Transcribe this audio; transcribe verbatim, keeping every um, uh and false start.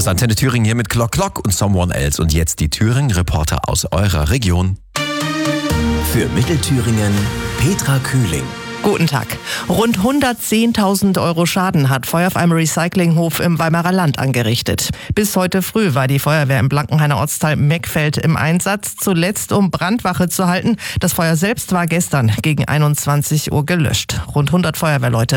ist Antenne Thüringen hier mit Glock Glock und Someone Else. Und jetzt die Thüringen-Reporter aus eurer Region. Für Mittelthüringen Petra Kühling. Guten Tag. Rund hundertzehntausend Euro Schaden hat Feuer auf einem Recyclinghof im Weimarer Land angerichtet. Bis heute früh war die Feuerwehr im Blankenhainer Ortsteil Meckfeld im Einsatz, zuletzt um Brandwache zu halten. Das Feuer selbst war gestern gegen einundzwanzig Uhr gelöscht. Rund hundert Feuerwehrleute